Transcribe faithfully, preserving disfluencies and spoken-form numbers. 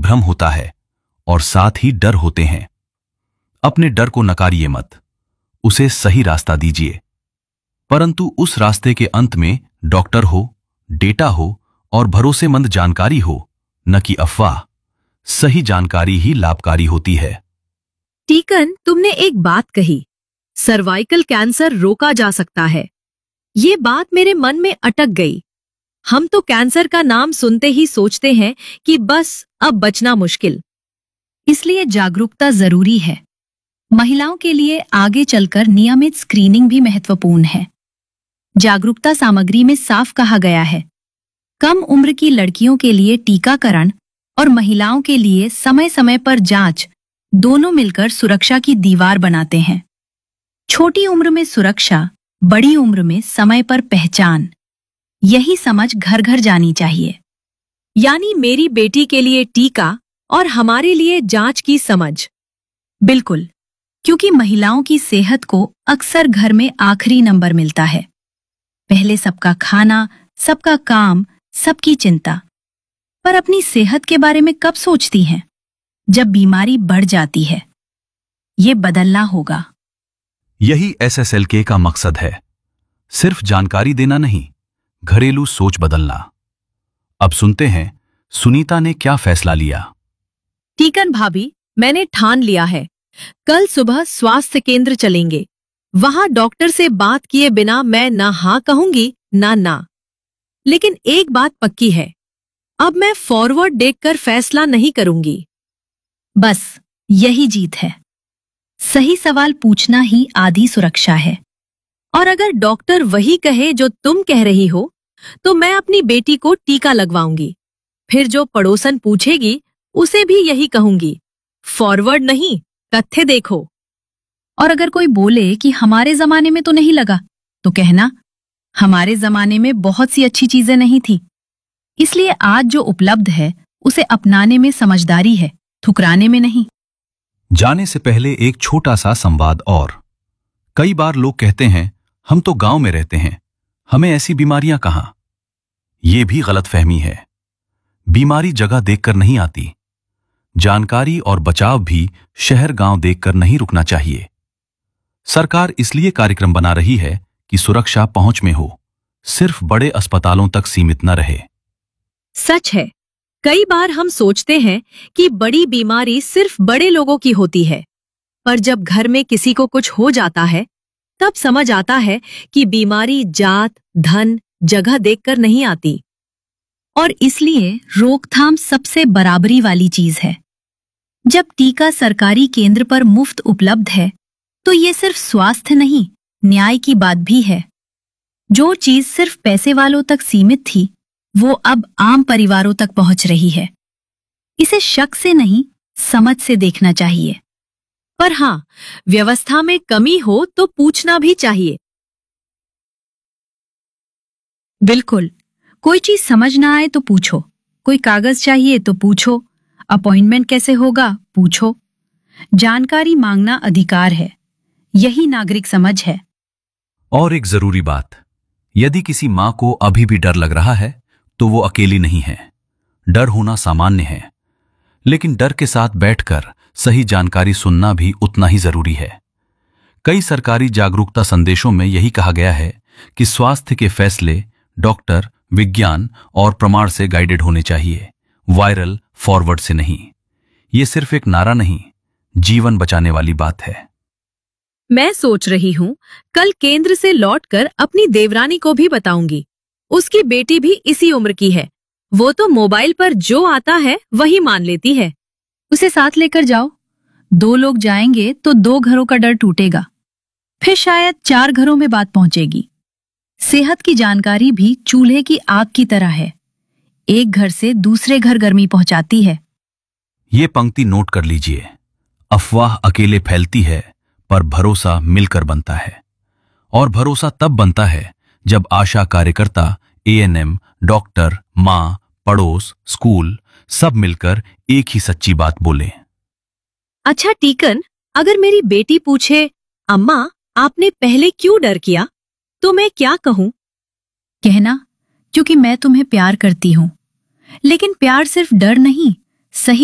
भ्रम होता है और साथ ही डर होते हैं। अपने डर को नकारिए मत, उसे सही रास्ता दीजिए। परंतु उस रास्ते के अंत में डॉक्टर हो, डेटा हो और भरोसेमंद जानकारी हो, न कि अफवाह। सही जानकारी ही लाभकारी होती है। टीकन, तुमने एक बात कही, सर्वाइकल कैंसर रोका जा सकता है। ये बात मेरे मन में अटक गई। हम तो कैंसर का नाम सुनते ही सोचते हैं कि बस अब बचना मुश्किल। इसलिए जागरूकता जरूरी है। महिलाओं के लिए आगे चलकर नियमित स्क्रीनिंग भी महत्वपूर्ण है। जागरूकता सामग्री में साफ कहा गया है, कम उम्र की लड़कियों के लिए टीकाकरण और महिलाओं के लिए समय समय पर जांच दोनों मिलकर सुरक्षा की दीवार बनाते हैं। छोटी उम्र में सुरक्षा, बड़ी उम्र में समय पर पहचान, यही समझ घर घर जानी चाहिए। यानी मेरी बेटी के लिए टीका और हमारे लिए जांच की समझ। बिल्कुल, क्योंकि महिलाओं की सेहत को अक्सर घर में आखिरी नंबर मिलता है। पहले सबका खाना, सबका काम, सबकी चिंता। पर अपनी सेहत के बारे में कब सोचती हैं? जब बीमारी बढ़ जाती है। ये बदलना होगा। यही एस एस एल के का मकसद है, सिर्फ जानकारी देना नहीं, घरेलू सोच बदलना। अब सुनते हैं सुनीता ने क्या फैसला लिया। टीकन भाभी, मैंने ठान लिया है, कल सुबह स्वास्थ्य केंद्र चलेंगे। वहां डॉक्टर से बात किए बिना मैं ना हाँ कहूंगी ना ना। लेकिन एक बात पक्की है, अब मैं फॉरवर्ड देखकर फैसला नहीं करूंगी। बस यही जीत है। सही सवाल पूछना ही आधी सुरक्षा है। और अगर डॉक्टर वही कहे जो तुम कह रही हो, तो मैं अपनी बेटी को टीका लगवाऊंगी। फिर जो पड़ोसन पूछेगी उसे भी यही कहूंगी, फॉरवर्ड नहीं, तथ्य देखो। और अगर कोई बोले कि हमारे जमाने में तो नहीं लगा, तो कहना हमारे जमाने में बहुत सी अच्छी चीजें नहीं थी। इसलिए आज जो उपलब्ध है उसे अपनाने में समझदारी है, ठुकराने में नहीं। जाने से पहले एक छोटा सा संवाद और। कई बार लोग कहते हैं हम तो गांव में रहते हैं, हमें ऐसी बीमारियां कहां। ये भी गलतफहमी है। बीमारी जगह देखकर नहीं आती। जानकारी और बचाव भी शहर गांव देखकर नहीं रुकना चाहिए। सरकार इसलिए कार्यक्रम बना रही है कि सुरक्षा पहुंच में हो, सिर्फ बड़े अस्पतालों तक सीमित न रहे। सच है, कई बार हम सोचते हैं कि बड़ी बीमारी सिर्फ बड़े लोगों की होती है, पर जब घर में किसी को कुछ हो जाता है, तब समझ आता है कि बीमारी जात, धन, जगह देखकर नहीं आती। और इसलिए रोकथाम सबसे बराबरी वाली चीज है। जब टीका सरकारी केंद्र पर मुफ्त उपलब्ध है, तो ये सिर्फ स्वास्थ्य नहीं, न्याय की बात भी है। जो चीज सिर्फ पैसे वालों तक सीमित थी, वो अब आम परिवारों तक पहुंच रही है। इसे शक से नहीं, समझ से देखना चाहिए। पर हाँ, व्यवस्था में कमी हो तो पूछना भी चाहिए। बिल्कुल, कोई चीज समझ ना आए तो पूछो, कोई कागज चाहिए तो पूछो, अपॉइंटमेंट कैसे होगा पूछो। जानकारी मांगना अधिकार है, यही नागरिक समझ है। और एक जरूरी बात, यदि किसी मां को अभी भी डर लग रहा है तो वो अकेली नहीं है। डर होना सामान्य है, लेकिन डर के साथ बैठकर सही जानकारी सुनना भी उतना ही जरूरी है। कई सरकारी जागरूकता संदेशों में यही कहा गया है कि स्वास्थ्य के फैसले डॉक्टर, विज्ञान और प्रमाण से गाइडेड होने चाहिए, वायरल फॉरवर्ड से नहीं। ये सिर्फ एक नारा नहीं, जीवन बचाने वाली बात है। मैं सोच रही हूँ कल केंद्र से लौटकर अपनी देवरानी को भी बताऊंगी। उसकी बेटी भी इसी उम्र की है। वो तो मोबाइल पर जो आता है वही मान लेती है। उसे साथ लेकर जाओ। दो लोग जाएंगे तो दो घरों का डर टूटेगा, फिर शायद चार घरों में बात पहुंचेगी। सेहत की जानकारी भी चूल्हे की आग की तरह है, एक घर से दूसरे घर गर्मी पहुंचाती है। ये पंक्ति नोट कर लीजिए, अफवाह अकेले फैलती है पर भरोसा मिलकर बनता है। और भरोसा तब बनता है जब आशा कार्यकर्ता, ए एन एम, डॉक्टर, मां, पड़ोस, स्कूल सब मिलकर एक ही सच्ची बात बोले। अच्छा टीकन, अगर मेरी बेटी पूछे, अम्मा आपने पहले क्यों डर किया, तो मैं क्या कहूं? कहना, क्योंकि मैं तुम्हें प्यार करती हूं। लेकिन प्यार सिर्फ डर नहीं, सही